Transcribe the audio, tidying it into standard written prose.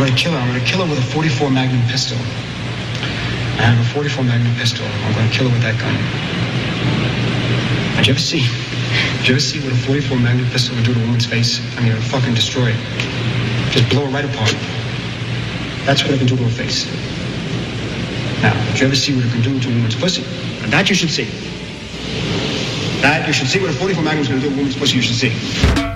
gonna kill her. I'm gonna kill her with a 44 Magnum pistol. I have a 44 Magnum pistol. I'm gonna kill her with that gun. Did you ever see what a 44 Magnum pistol would do to a woman's face? I mean, it would fucking destroy it. Just blow her right apart. That's what it can do to her face. Now, did you ever see what it can do to a woman's pussy? That you should see. That you should see what a 44 Magnum is gonna do to a woman's pussy. You should see.